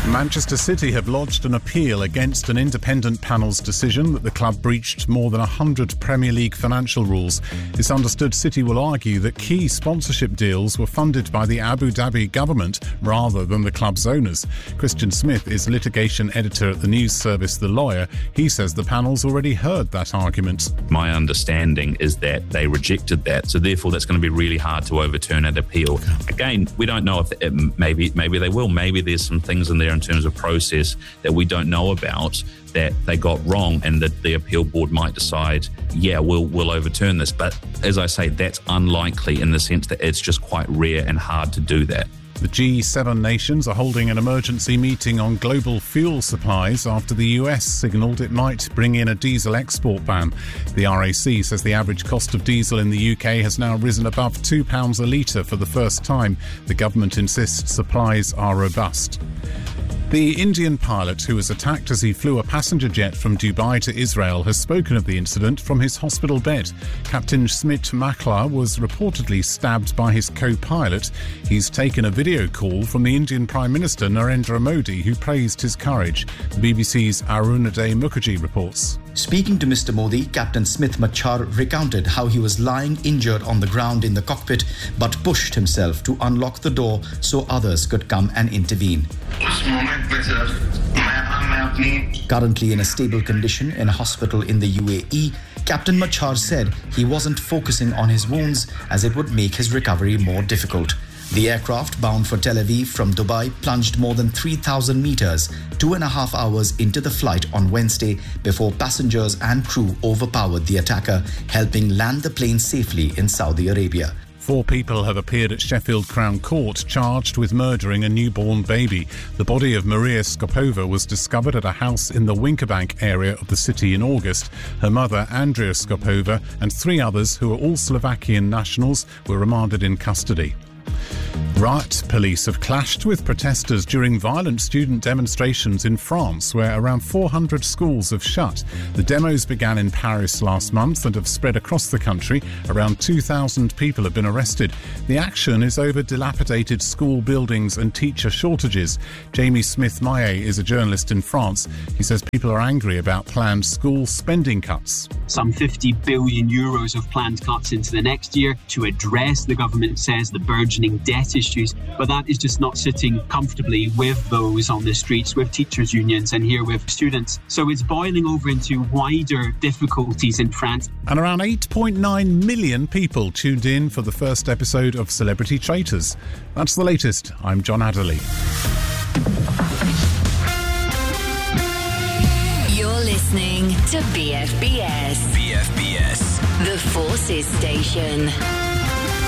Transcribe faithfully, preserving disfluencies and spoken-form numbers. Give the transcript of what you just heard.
Manchester City have lodged an appeal against an independent panel's decision that the club breached more than one hundred Premier League financial rules. It's understood City will argue that key sponsorship deals were funded by the Abu Dhabi government rather than the club's owners. Christian Smith is litigation editor at the news service The Lawyer. He says the panel's already heard that argument. My understanding is that they rejected that, so therefore that's going to be really hard to overturn that appeal. Again, we don't know if it, maybe maybe they will. Maybe there's some things in there in terms of process that we don't know about that they got wrong, and that the appeal board might decide, yeah, we'll we'll overturn this. But as I say, that's unlikely in the sense that it's just quite rare and hard to do that. The G seven nations are holding an emergency meeting on global fuel supplies after the U S signalled it might bring in a diesel export ban. The R A C says the average cost of diesel in the U K has now risen above two pounds a litre for the first time. The government insists supplies are robust. The Indian pilot who was attacked as he flew a passenger jet from Dubai to Israel has spoken of the incident from his hospital bed. Captain Smit Makla was reportedly stabbed by his co-pilot. He's taken a video call from the Indian Prime Minister Narendra Modi, who praised his courage. The B B C's Arunaday Mukherjee reports. Speaking to Mister Modi, Captain Smith Machar recounted how he was lying injured on the ground in the cockpit but pushed himself to unlock the door so others could come and intervene. Currently in a stable condition in a hospital in the U A E, Captain Machar said he wasn't focusing on his wounds as it would make his recovery more difficult. The aircraft, bound for Tel Aviv from Dubai, plunged more than three thousand metres, two and a half hours into the flight on Wednesday before passengers and crew overpowered the attacker, helping land the plane safely in Saudi Arabia. Four people have appeared at Sheffield Crown Court charged with murdering a newborn baby. The body of Maria Skopova was discovered at a house in the Winkerbank area of the city in August. Her mother, Andrea Skopova, and three others, who are all Slovakian nationals, were remanded in custody. Riot police have clashed with protesters during violent student demonstrations in France, where around four hundred schools have shut. The demos began in Paris last month and have spread across the country. Around two thousand people have been arrested. The action is over dilapidated school buildings and teacher shortages. Jamie Smith-Maillet is a journalist in France. He says people are angry about planned school spending cuts. Some fifty billion euros of planned cuts into the next year to address, the government says, the burgeoning debt issues, but that is just not sitting comfortably with those on the streets, with teachers' unions and here with students. So it's boiling over into wider difficulties in France. And around eight point nine million people tuned in for the first episode of Celebrity Traitors. That's the latest. I'm John Adderley. You're listening to B F B S. B F B S. The Forces Station.